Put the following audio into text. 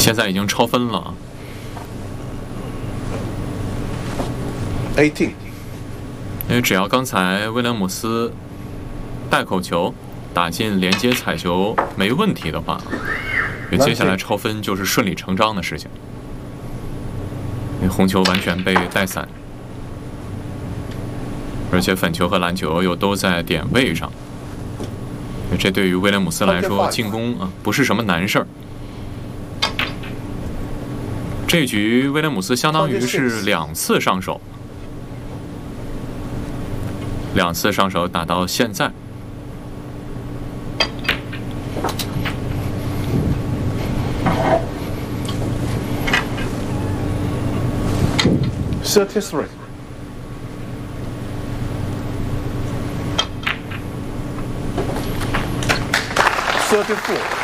现在已经超分了。 18。 因为只要刚才威廉姆斯带口球打进连接彩球没问题的话，接下来超分就是顺理成章的事情。因为红球完全被带散，而且粉球和蓝球又都在点位上，这对于威廉姆斯来说进攻不是什么难事儿。这局威廉姆斯相当于是2次上手，2次上手打到现在。 33. 34.